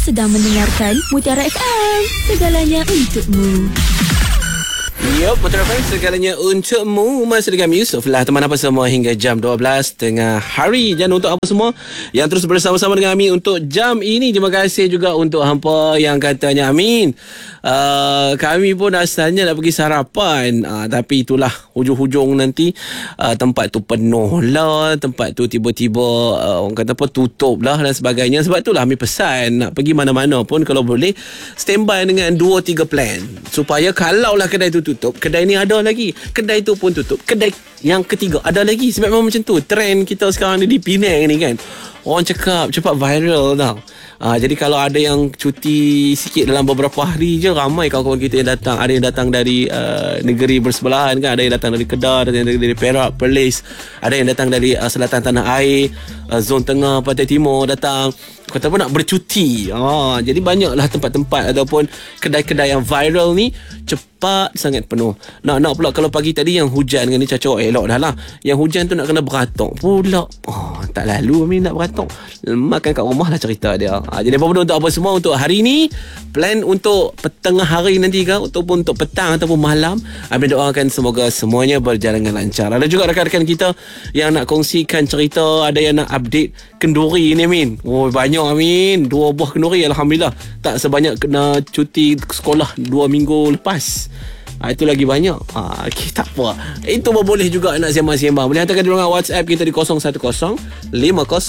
sedang mendengarkan Mutiara FM. Segalanya untukmu. Yup, Mutiara FM, segalanya untukmu. Masih dengan Yusuf lah, teman apa semua, hingga jam 12 tengah hari. Dan untuk apa semua yang terus bersama-sama dengan Amin untuk jam ini, terima kasih juga untuk hampa yang katanya, Amin, kami pun asalnya nak pergi sarapan, tapi itulah hujung-hujung nanti tempat tu penuh lah, tempat tu tiba-tiba orang kata apa, tutup lah dan sebagainya. Sebab itulah Amin pesan nak pergi mana-mana pun kalau boleh standby dengan 2-3 plan, supaya kalaulah kedai tu tutup, kedai ni ada lagi, kedai tu pun tutup, kedai yang ketiga ada lagi. Sebab memang macam tu trend kita sekarang ni di Penang ni kan, orang cakap cepat viral tau. Jadi kalau ada yang cuti sikit dalam beberapa hari je, ramai kawan-kawan kita yang datang. Ada yang datang dari negeri bersebelahan kan, ada yang datang dari Kedah, ada yang dari Perak, Perlis, ada yang datang dari selatan tanah air, zon tengah, pantai timur datang. Kata apa, nak bercuti. Jadi banyaklah tempat-tempat ataupun kedai-kedai yang viral ni cepat sangat penuh. Nak pula kalau pagi tadi yang hujan kan ni, Caca elok dah lah. Yang hujan tu nak kena beratok pula. Tak lalu Amin nak beratok. Makan kat rumah lah cerita dia. Jadi apa benda untuk apa semua untuk hari ni, plan untuk petengah hari nanti ke, ataupun untuk petang ataupun malam, Amin doakan semoga semuanya berjalan dengan lancar. Ada juga rakan-rakan kita yang nak kongsikan cerita, ada yang nak update kenduri ni Amin. Banyak Amin, 2 buah kenduri alhamdulillah. Tak sebanyak kena cuti sekolah 2 minggu lepas. Itu lagi banyak. Okay, tak apa. Itu pun boleh juga nak sembang-sembang. Boleh hantarkan dengan WhatsApp kita di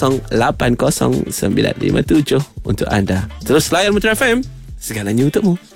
010-50-80-957 untuk anda. Terus layan Mutiara FM, segalanya untukmu.